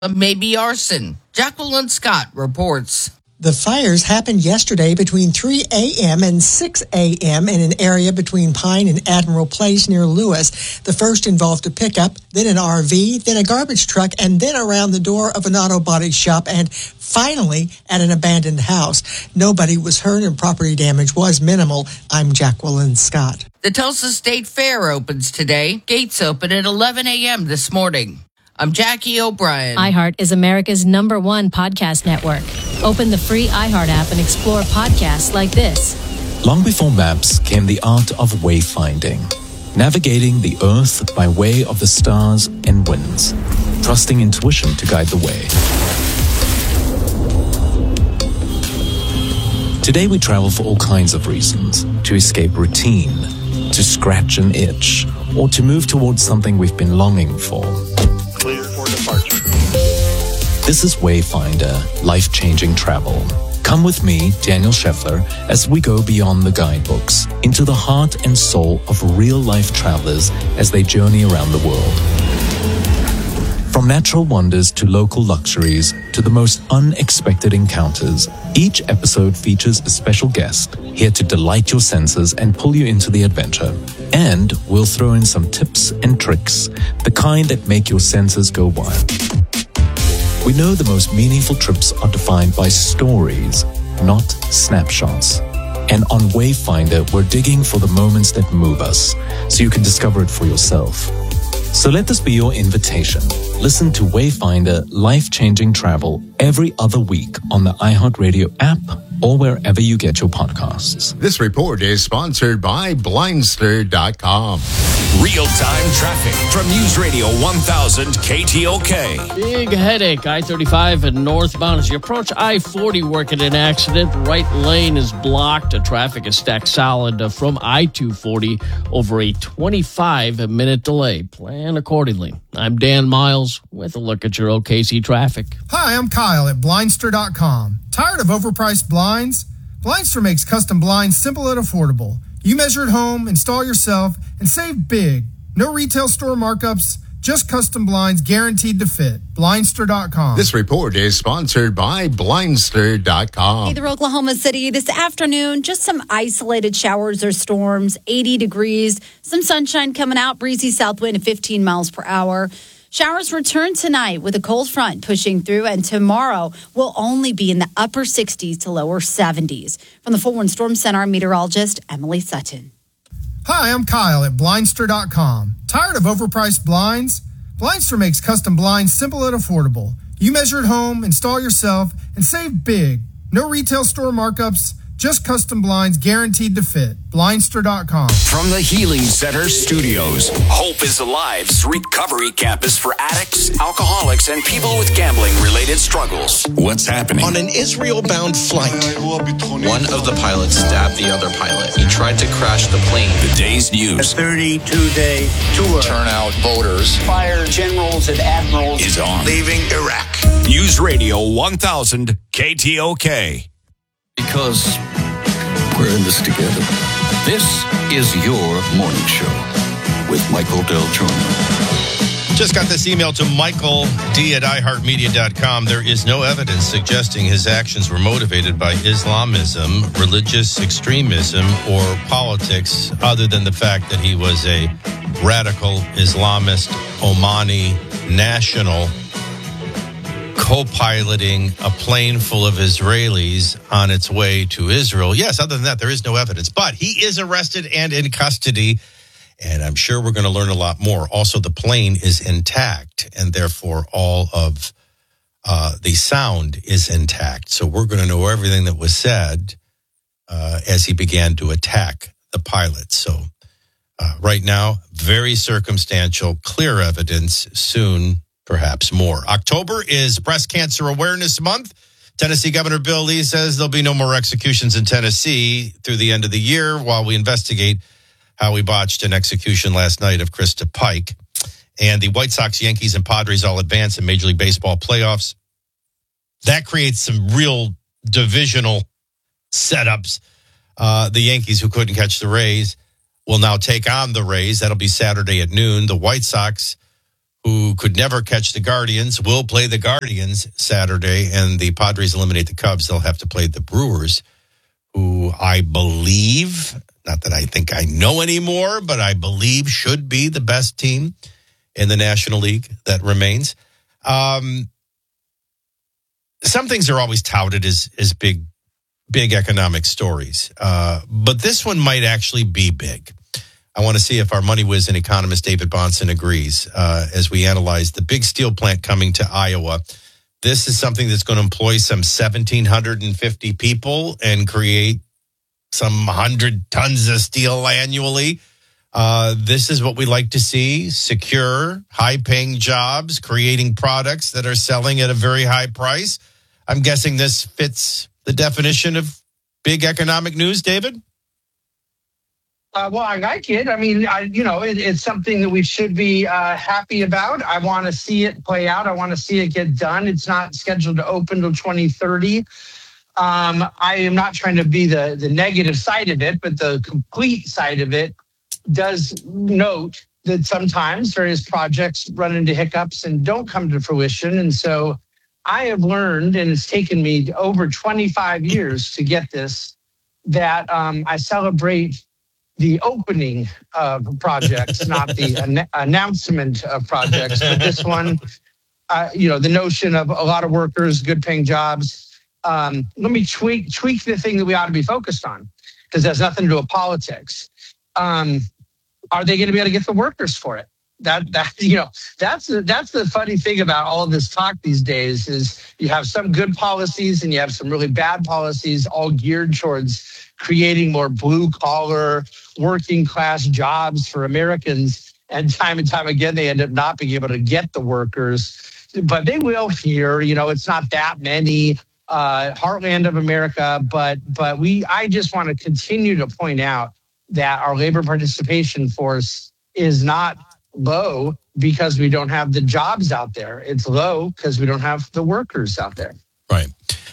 maybe arson. Jacqueline Scott reports. The fires happened yesterday between 3 a.m. and 6 a.m. in an area between Pine and Admiral Place near Lewis. The first involved a pickup, then an RV, then a garbage truck, and then around the door of an auto body shop, and finally at an abandoned house. Nobody was hurt and property damage was minimal. I'm Jacqueline Scott. The Tulsa State Fair opens today. Gates open at 11 a.m. this morning. I'm Jackie O'Brien. iHeart is America's #1 podcast network. Open the free iHeart app and explore podcasts like this. Long before maps came the art of wayfinding, navigating the earth by way of the stars and winds, trusting intuition to guide the way. Today we travel for all kinds of reasons: to escape routine, to scratch an itch, or to move towards something we've been longing for. Clear for departure. This is Wayfinder, life-changing travel. Come with me, Daniel Scheffler, as we go beyond the guidebooks, into the heart and soul of real-life travelers as they journey around the world. From natural wonders to local luxuries to the most unexpected encounters, each episode features a special guest here to delight your senses and pull you into the adventure. And we'll throw in some tips and tricks, the kind that make your senses go wild. We know the most meaningful trips are defined by stories, not snapshots. And on Wayfinder, we're digging for the moments that move us, so you can discover it for yourself. So let this be your invitation. Listen to Wayfinder Life-Changing Travel every other week on the iHeartRadio app or wherever you get your podcasts. This report is sponsored by Blindster.com. Real-time traffic from News Radio 1000 KTOK. Big headache, I-35 and northbound. As you approach I-40, working an accident. The right lane is blocked. Traffic is stacked solid from I-240 over a 25-minute delay. Plan accordingly. I'm Dan Miles with a look at your OKC traffic. Hi, I'm Kyle at Blindster.com. Tired of overpriced blinds? Blindster makes custom blinds simple and affordable. You measure at home, install yourself, and save big. No retail store markups, just custom blinds guaranteed to fit. Blindster.com. This report is sponsored by Blindster.com. Hey, Oklahoma City. This afternoon, just some isolated showers or storms, 80 degrees, some sunshine coming out, breezy south wind at 15 miles per hour. Showers return tonight with a cold front pushing through, and tomorrow will only be in the upper 60s to lower 70s. From the 4-1 Storm Center, I'm meteorologist Emily Sutton. Hi, I'm Kyle at Blindster.com. Tired of overpriced blinds? Blindster makes custom blinds simple and affordable. You measure at home, install yourself, and save big. No retail store markups, just custom blinds guaranteed to fit. Blindster.com. From the Healing Center Studios, Hope is Alive's recovery campus for addicts, alcoholics, and people with gambling-related struggles. What's happening? On an Israel-bound flight, one of the pilots stabbed the other pilot. He tried to crash the plane. The day's news. A 32-day tour. Turnout voters. Fire generals and admirals. Is on. Leaving Iraq. News Radio 1000 KTOK. Because we're in this together. This is your morning show with Michael Del Giorno. Just got this email to Michael D at iHeartMedia.com. There is no evidence suggesting his actions were motivated by Islamism, religious extremism, or politics, other than the fact that he was a radical Islamist Omani national co-piloting a plane full of Israelis on its way to Israel. Yes, other than that, there is no evidence. But he is arrested and in custody, and I'm sure we're going to learn a lot more. Also, the plane is intact, and therefore all of the sound is intact. So we're going to know everything that was said as he began to attack the pilot. So right now, very circumstantial, clear evidence. Soon, perhaps more. October is Breast Cancer Awareness Month. Tennessee Governor Bill Lee says there'll be no more executions in Tennessee through the end of the year while we investigate how we botched an execution last night of Krista Pike. And the White Sox, Yankees, and Padres all advance in Major League Baseball playoffs. That creates some real divisional setups. The Yankees, who couldn't catch the Rays, will now take on the Rays. That'll be Saturday at noon. The White Sox, who could never catch the Guardians, will play the Guardians Saturday, and the Padres eliminate the Cubs. They'll have to play the Brewers, who I believe, not that I think I know anymore, but I believe should be the best team in the National League that remains. Some things are always touted as big economic stories, but this one might actually be big. I want to see if our money whiz and economist David Bahnsen agrees as we analyze the big steel plant coming to Iowa. This is something that's going to employ some 1,750 people and create some 100 tons of steel annually. This is what we like to see: secure, high-paying jobs, creating products that are selling at a very high price. I'm guessing this fits the definition of big economic news, David? Well, I like it. I mean, it's something that we should be happy about. I want to see it play out. I want to see it get done. It's not scheduled to open until 2030. I am not trying to be the negative side of it, but the complete side of it does note that sometimes various projects run into hiccups and don't come to fruition. And so I have learned, and it's taken me over 25 years to get this, that I celebrate the opening of projects, not the announcement of projects. But this one, the notion of a lot of workers, good paying jobs. Let me tweak the thing that we ought to be focused on, because there's nothing to do with politics. Are they going to be able to get the workers for it? That's the funny thing about all of this talk these days is you have some good policies and you have some really bad policies, all geared towards creating more blue collar, working class jobs for Americans. And time again, they end up not being able to get the workers, but they will here. It's not that many, heartland of America, but I just want to continue to point out that our labor participation force is not low because we don't have the jobs out there. It's low because we don't have the workers out there. Right.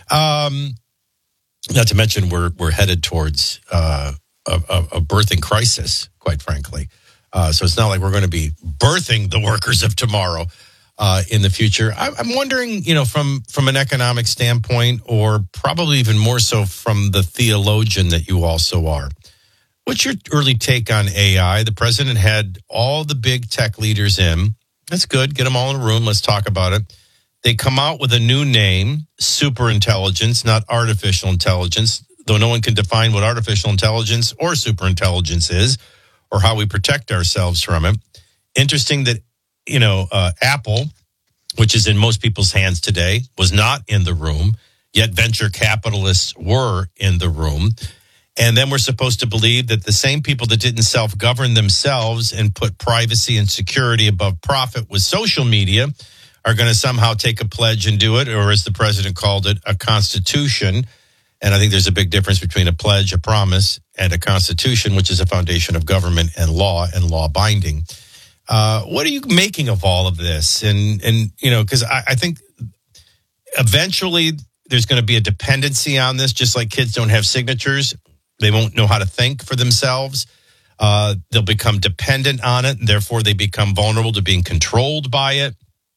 Not to mention we're headed towards a birthing crisis, quite frankly. So it's not like we're going to be birthing the workers of tomorrow in the future. I'm wondering, from an economic standpoint, or probably even more so from the theologian that you also are, what's your early take on AI? The president had all the big tech leaders in. That's good. Get them all in a room. Let's talk about it. They come out with a new name, superintelligence, not artificial intelligence, though no one can define what artificial intelligence or superintelligence is or how we protect ourselves from it. Interesting that, Apple, which is in most people's hands today, was not in the room, yet venture capitalists were in the room. And then we're supposed to believe that the same people that didn't self-govern themselves and put privacy and security above profit with social media are going to somehow take a pledge and do it, or as the president called it, a constitution. And I think there's a big difference between a pledge, a promise, and a constitution, which is a foundation of government and law binding. What are you making of all of this? And because I think eventually there's going to be a dependency on this, just like kids don't have signatures. They won't know how to think for themselves. They'll become dependent on it, and therefore they become vulnerable to being controlled by it.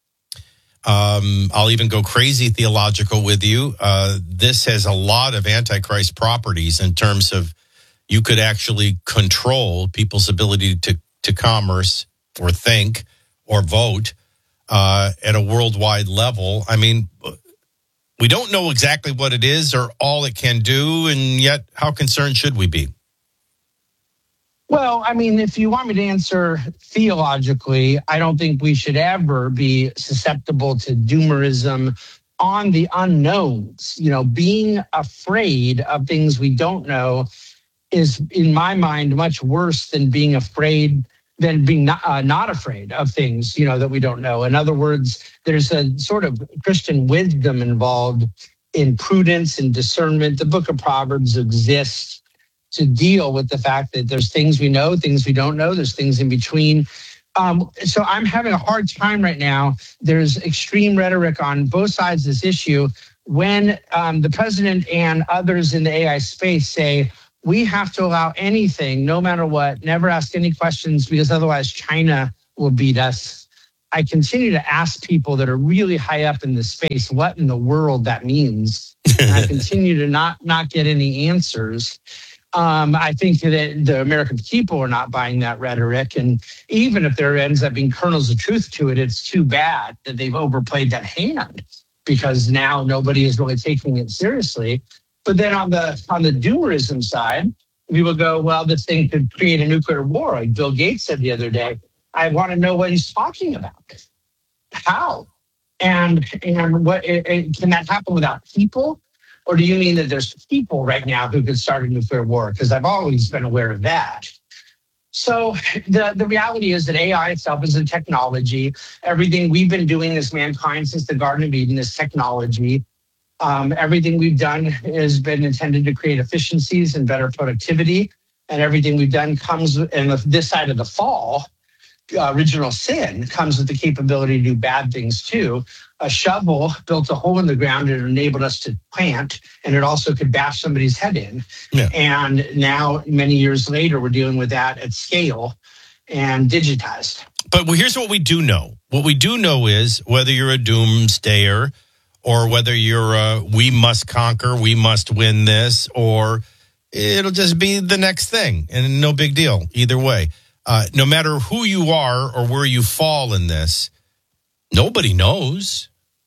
I'll even go crazy theological with you. This has a lot of Antichrist properties in terms of you could actually control people's ability to commerce or think or vote at a worldwide level. I mean, we don't know exactly what it is or all it can do, and yet how concerned should we be? Well, I mean, if you want me to answer theologically, I don't think we should ever be susceptible to doomerism on the unknowns. Being afraid of things we don't know is, in my mind, much worse than being afraid than being not afraid of things, that we don't know. In other words, there's a sort of Christian wisdom involved in prudence and discernment. The book of Proverbs exists to deal with the fact that there's things we know, things we don't know, there's things in between. So I'm having a hard time right now. There's extreme rhetoric on both sides of this issue. When the president and others in the AI space say, we have to allow anything, no matter what, never ask any questions, because otherwise China will beat us. I continue to ask people that are really high up in the space what in the world that means. And I continue to not get any answers. I think that the American people are not buying that rhetoric. And even if there ends up being kernels of truth to it, it's too bad that they've overplayed that hand, because now nobody is really taking it seriously. But then on the doomerism side, we will go, well, this thing could create a nuclear war, like Bill Gates said the other day. I want to know what he's talking about. How? And what can that happen without people? Or do you mean that there's people right now who could start a nuclear war? Because I've always been aware of that. So the reality is that AI itself is a technology. Everything we've been doing as mankind since the Garden of Eden is technology. Everything we've done has been intended to create efficiencies and better productivity. And everything we've done comes, and this side of the fall, original sin comes with the capability to do bad things too. A shovel built a hole in the ground and enabled us to plant, and it also could bash somebody's head in. Yeah. And now, many years later, we're dealing with that at scale and digitized. But here's what we do know. What we do know is whether you're a doomsdayer or whether you're we must conquer, we must win this, or it'll just be the next thing, and no big deal either way. No matter who you are or where you fall in this, nobody knows.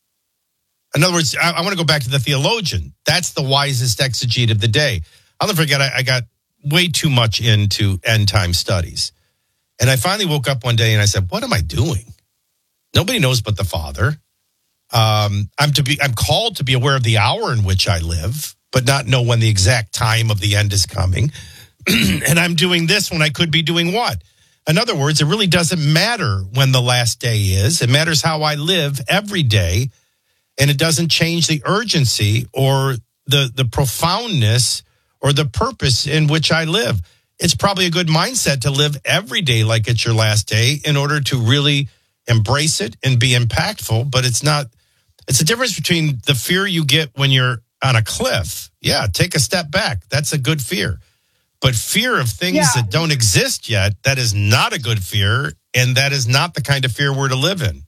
In other words, I want to go back to the theologian. That's the wisest exegete of the day. I'll never forget, I got way too much into end time studies. And I finally woke up one day and I said, what am I doing? Nobody knows but the Father. I'm called to be aware of the hour in which I live, but not know when the exact time of the end is coming. And I'm doing this when I could be doing what? In other words, it really doesn't matter when the last day is. It matters how I live every day. And it doesn't change the urgency or the profoundness or the purpose in which I live. It's probably a good mindset to live every day like it's your last day in order to really embrace it and be impactful. But it's not. It's a difference between the fear you get when you're on a cliff. Yeah, take a step back. That's a good fear. But fear of things that don't exist yet, that is not a good fear. And that is not the kind of fear we're to live in.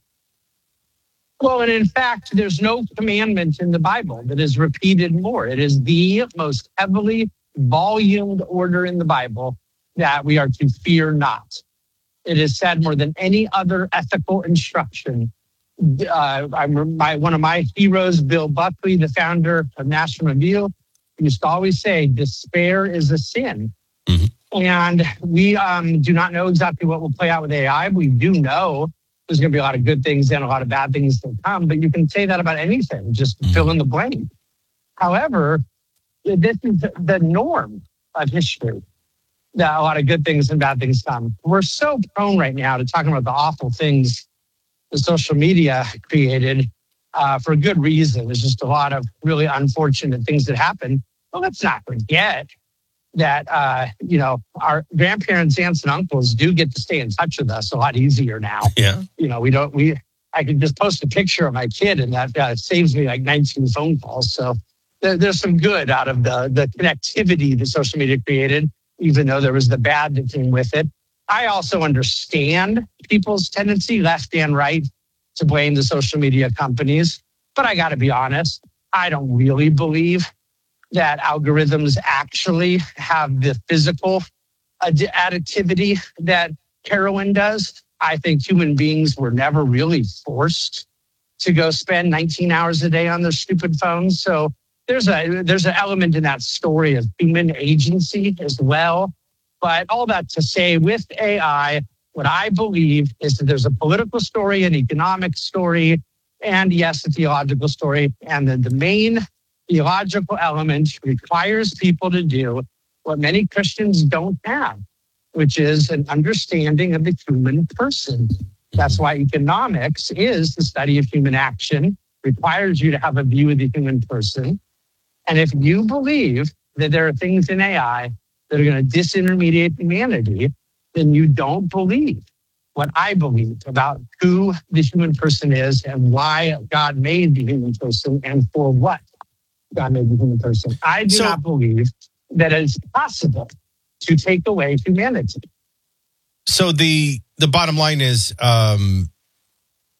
Well, and in fact, there's no commandment in the Bible that is repeated more. It is the most heavily volumed order in the Bible that we are to fear not. It is said more than any other ethical instruction. One of my heroes, Bill Buckley, the founder of National Review, used to always say, despair is a sin. Mm-hmm. And we do not know exactly what will play out with AI. We do know there's going to be a lot of good things and a lot of bad things to come, but you can say that about anything, just fill in the blank. However, this is the norm of history, that a lot of good things and bad things come. We're so prone right now to talking about the awful things the social media created for a good reason. There's just a lot of really unfortunate things that happen. Well, let's not forget that, our grandparents, aunts, and uncles do get to stay in touch with us a lot easier now. Yeah. I can just post a picture of my kid and that saves me like 19 phone calls. So there's some good out of the connectivity that social media created, even though there was the bad that came with it. I also understand people's tendency, left and right, to blame the social media companies. But I got to be honest, I don't really believe that algorithms actually have the physical additivity that heroin does. I think human beings were never really forced to go spend 19 hours a day on their stupid phones. So there's an element in that story of human agency as well. But all that to say, with AI, what I believe is that there's a political story, an economic story, and yes, a theological story. And then the main theological element requires people to do what many Christians don't have, which is an understanding of the human person. That's why economics is the study of human action, requires you to have a view of the human person. And if you believe that there are things in AI that are going to disintermediate humanity, then you don't believe what I believe about who the human person is and why God made the human person and for what God made the human person. I do not believe that it's possible to take away humanity. So the bottom line is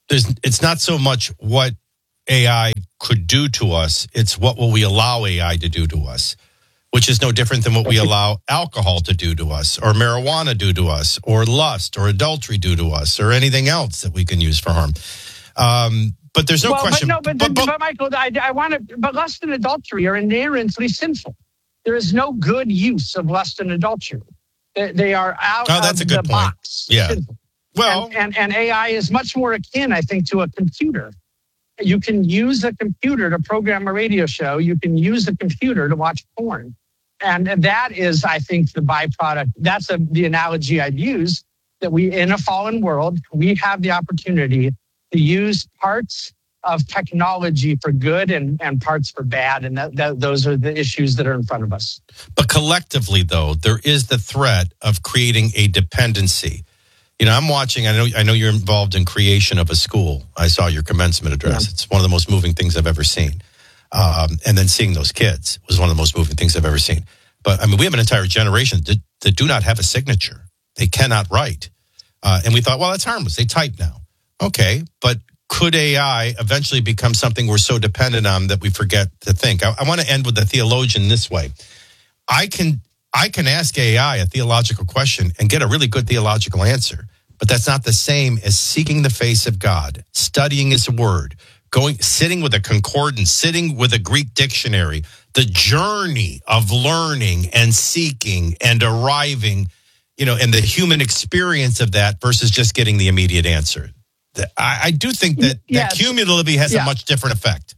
it's not so much what AI could do to us. It's what will we allow AI to do to us, which is no different than what we allow alcohol to do to us, or marijuana do to us, or lust or adultery do to us, or anything else that we can use for harm. But there's no question. But Michael, I want to. But lust and adultery are inherently sinful. There is no good use of lust and adultery. They are out that's of a good the point. box. Yeah. Sinful. Well, and AI is much more akin, I think, to a computer. You can use a computer to program a radio show. You can use a computer to watch porn. And that is, I think, the byproduct. That's the analogy I'd use, that we, in a fallen world, we have the opportunity to use parts of technology for good and parts for bad. And those are the issues that are in front of us. But collectively, though, there is the threat of creating a dependency. You know, I'm watching, I know you're involved in creation of a school. I saw your commencement address. Yeah. It's one of the most moving things I've ever seen. And then seeing those kids was one of the most moving things I've ever seen. But I mean, we have an entire generation that do not have a signature. They cannot write. And we thought, well, that's harmless. They type now. Okay, but could AI eventually become something we're so dependent on that we forget to think? I want to end with a theologian this way. I can ask AI a theological question and get a really good theological answer, but that's not the same as seeking the face of God, studying his word, sitting with a concordance, sitting with a Greek dictionary, the journey of learning and seeking and arriving, and the human experience of that versus just getting the immediate answer. I do think that cumulatively has a much different effect.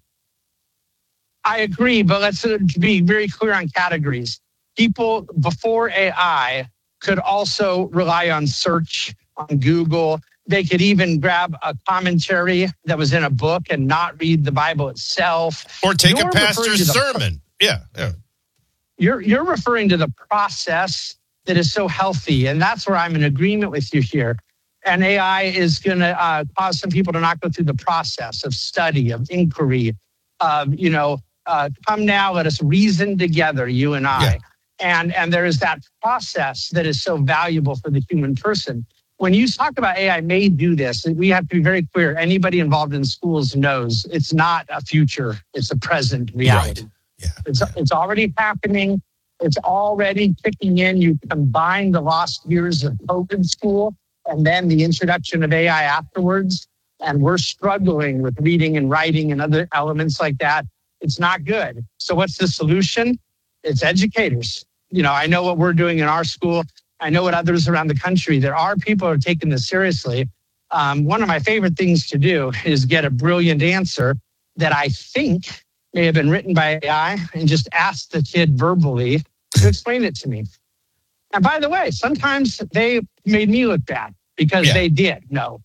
I agree, but let's be very clear on categories. People before AI could also rely on search, on Google. They could even grab a commentary that was in a book and not read the Bible itself. Or take a pastor's sermon. Yeah. You're referring to the process that is so healthy, and that's where I'm in agreement with you here. And AI is going to cause some people to not go through the process of study, of inquiry, of, come now, let us reason together, you and I. Yeah. And there is that process that is so valuable for the human person. When you talk about AI may do this, we have to be very clear. Anybody involved in schools knows it's not a future. It's a present reality. Right. Yeah. It's already happening. It's already kicking in. You combine the lost years of COVID school and then the introduction of AI afterwards. And we're struggling with reading and writing and other elements like that. It's not good. So what's the solution? It's educators. I know what we're doing in our school. I know what others around the country. There are people who are taking this seriously. One of my favorite things to do is get a brilliant answer that I think may have been written by AI and just ask the kid verbally to explain it to me. And by the way, sometimes they made me look bad because they did know,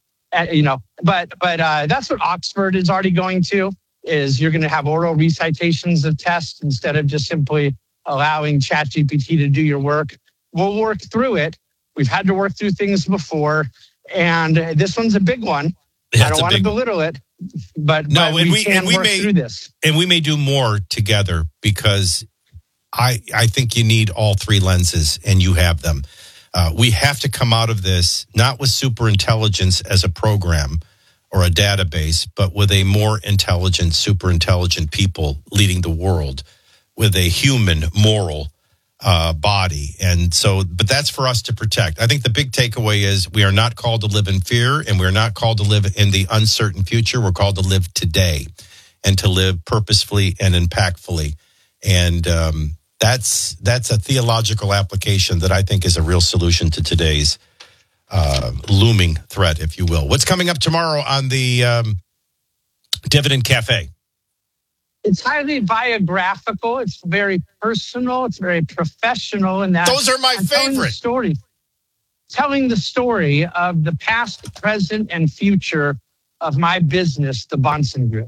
but that's what Oxford is already going to, is you're going to have oral recitations of tests instead of just simply allowing ChatGPT to do your work. We'll work through it. We've had to work through things before, and this one's a big one. I don't want to belittle it, but we can work through this. And we may do more together because I think you need all three lenses, and you have them. We have to come out of this not with super intelligence as a program or a database, but with a more intelligent, super intelligent people leading the world with a human, moral body. And so, but that's for us to protect. I think the big takeaway is we are not called to live in fear, and we're not called to live in the uncertain future. We're called to live today and to live purposefully and impactfully. And that's a theological application that I think is a real solution to today's looming threat, if you will. What's coming up tomorrow on the Dividend Cafe? It's highly biographical. It's very personal. It's very professional. And those are my favorite. Telling the story of the past, present, and future of my business, the Bahnsen Group.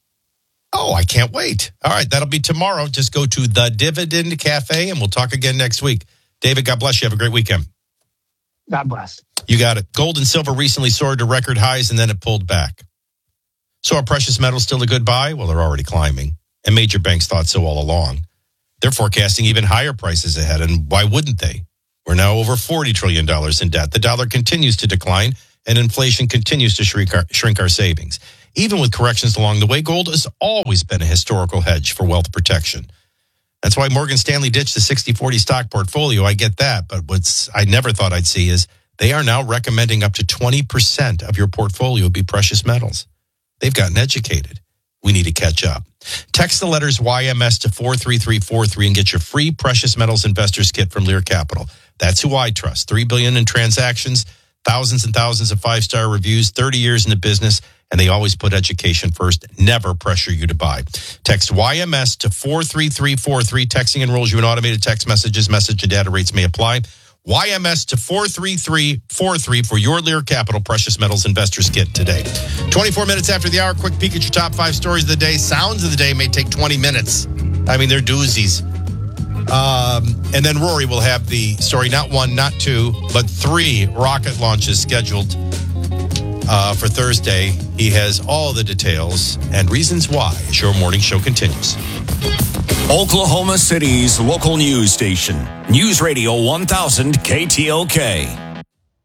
Oh, I can't wait. All right, that'll be tomorrow. Just go to the Dividend Cafe, and we'll talk again next week. David, God bless you. Have a great weekend. God bless. You got it. Gold and silver recently soared to record highs, and then it pulled back. So are precious metals still a good buy? Well, they're already climbing, and major banks thought so all along. They're forecasting even higher prices ahead, and why wouldn't they? We're now over $40 trillion in debt. The dollar continues to decline, and inflation continues to shrink our savings. Even with corrections along the way, gold has always been a historical hedge for wealth protection. That's why Morgan Stanley ditched the 60-40 stock portfolio. I get that, but what I never thought I'd see is they are now recommending up to 20% of your portfolio be precious metals. They've gotten educated. We need to catch up. Text the letters YMS to 43343 and get your free Precious Metals Investors Kit from Lear Capital. That's who I trust. $3 billion in transactions, thousands and thousands of 5-star reviews, 30 years in the business, and they always put education first, never pressure you to buy. Text YMS to 43343. Texting enrolls you in automated text messages. Message and data rates may apply. YMS to 43343 for your Lear Capital Precious Metals Investors Kit today. 24 minutes after the hour, quick peek at your top 5 stories of the day. Sounds of the day may take 20 minutes. I mean, they're doozies. And then Rory will have the story, not 1, not 2, but 3 rocket launches scheduled for Thursday. He has all the details and reasons why as your morning show continues. Oklahoma City's local news station, News Radio 1000 KTOK.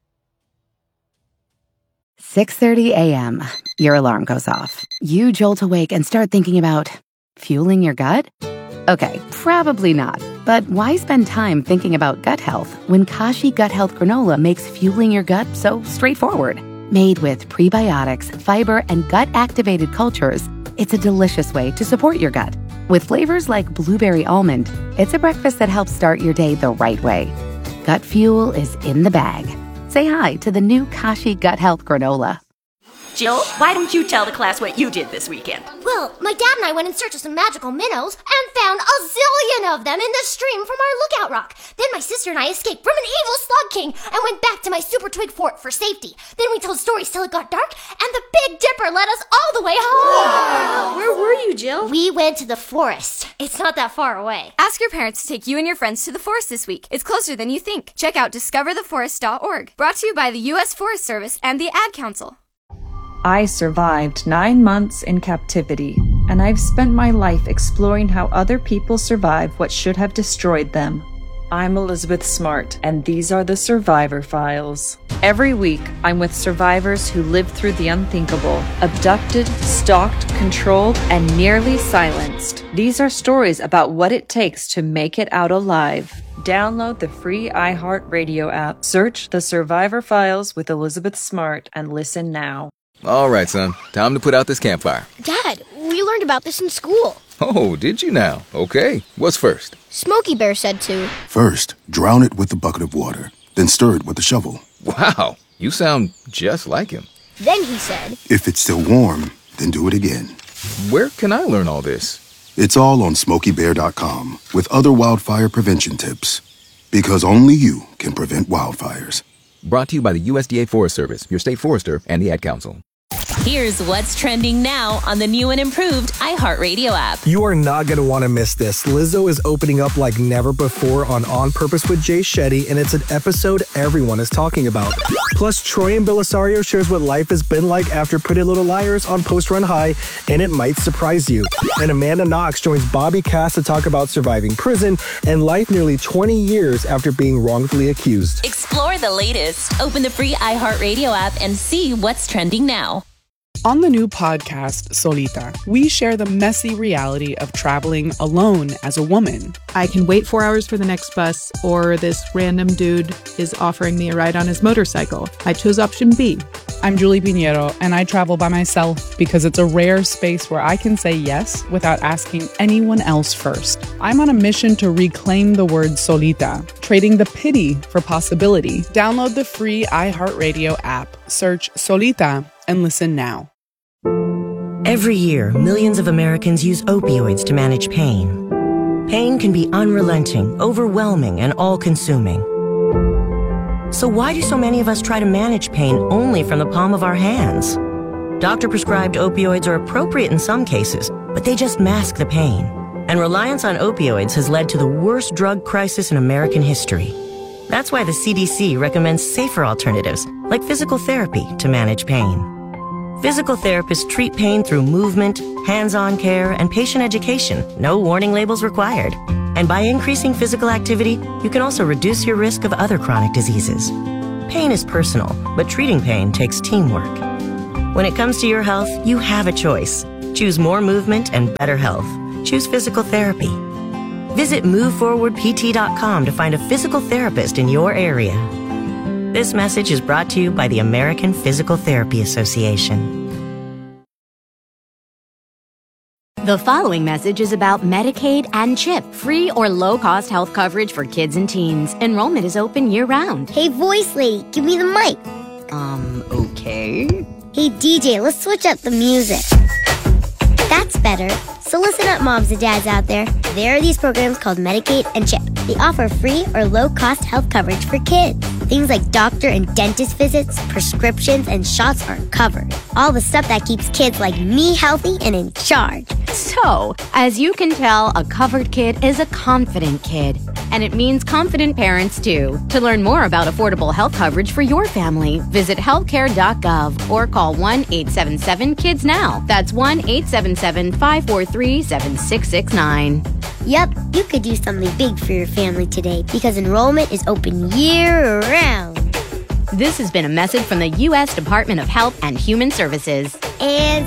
6:30 a.m. Your alarm goes off. You jolt awake and start thinking about fueling your gut? Okay, probably not. But why spend time thinking about gut health when Kashi Gut Health Granola makes fueling your gut so straightforward? Made with prebiotics, fiber, and gut-activated cultures, it's a delicious way to support your gut. With flavors like blueberry almond, it's a breakfast that helps start your day the right way. Gut fuel is in the bag. Say hi to the new Kashi Gut Health Granola. Jill, why don't you tell the class what you did this weekend? Well, my dad and I went in search of some magical minnows and found a zillion of them in the stream from our lookout rock. Then my sister and I escaped from an evil slug king and went back to my super twig fort for safety. Then we told stories till it got dark, and the Big Dipper led us all the way home. Wow. Where were you, Jill? We went to the forest. It's not that far away. Ask your parents to take you and your friends to the forest this week. It's closer than you think. Check out discovertheforest.org. Brought to you by the U.S. Forest Service and the Ad Council. I survived 9 months in captivity, and I've spent my life exploring how other people survive what should have destroyed them. I'm Elizabeth Smart, and these are the Survivor Files. Every week, I'm with survivors who lived through the unthinkable, abducted, stalked, controlled, and nearly silenced. These are stories about what it takes to make it out alive. Download the free iHeartRadio app, search The Survivor Files with Elizabeth Smart, and listen now. All right, son. Time to put out this campfire. Dad, we learned about this in school. Oh, did you now? Okay. What's first? Smokey Bear said to. First, drown it with a bucket of water, then stir it with a shovel. Wow, you sound just like him. Then he said, if it's still warm, then do it again. Where can I learn all this? It's all on SmokeyBear.com with other wildfire prevention tips. Because only you can prevent wildfires. Brought to you by the USDA Forest Service, your state forester, and the Ad Council. Here's what's trending now on the new and improved iHeartRadio app. You are not going to want to miss this. Lizzo is opening up like never before on Purpose with Jay Shetty, and it's an episode everyone is talking about. Plus, Troy and Belisario shares what life has been like after Pretty Little Liars on Post Run High, and it might surprise you. And Amanda Knox joins Bobby Cass to talk about surviving prison and life nearly 20 years after being wrongfully accused. Explore the latest. Open the free iHeartRadio app and see what's trending now. On the new podcast, Solita, we share the messy reality of traveling alone as a woman. I can wait 4 hours for the next bus, or this random dude is offering me a ride on his motorcycle. I chose option B. I'm Julie Pinheiro, and I travel by myself because it's a rare space where I can say yes without asking anyone else first. I'm on a mission to reclaim the word solita, trading the pity for possibility. Download the free iHeartRadio app, search Solita, and listen now. Every year, millions of Americans use opioids to manage pain. Pain can be unrelenting, overwhelming, and all-consuming. So why do so many of us try to manage pain only from the palm of our hands? Doctor-prescribed opioids are appropriate in some cases, but they just mask the pain. And reliance on opioids has led to the worst drug crisis in American history. That's why the CDC recommends safer alternatives, like physical therapy, to manage pain. Physical therapists treat pain through movement, hands-on care, and patient education. No warning labels required. And by increasing physical activity, you can also reduce your risk of other chronic diseases. Pain is personal, but treating pain takes teamwork. When it comes to your health, you have a choice. Choose more movement and better health. Choose physical therapy. Visit MoveForwardPT.com to find a physical therapist in your area. This message is brought to you by the American Physical Therapy Association. The following message is about Medicaid and CHIP, free or low-cost health coverage for kids and teens. Enrollment is open year-round. Hey, voice lady, give me the mic. Okay. Hey, DJ, let's switch up the music. That's better. So listen up, moms and dads out there. There are these programs called Medicaid and CHIP. They offer free or low-cost health coverage for kids. Things like doctor and dentist visits, prescriptions, and shots are covered. All the stuff that keeps kids like me healthy and in charge. So, as you can tell, a covered kid is a confident kid. And it means confident parents, too. To learn more about affordable health coverage for your family, visit healthcare.gov or call 1-877-KIDS-NOW. That's 1-877-543-7669. Yep, you could do something big for your family today because enrollment is open year-round. This has been a message from the U.S. Department of Health and Human Services. And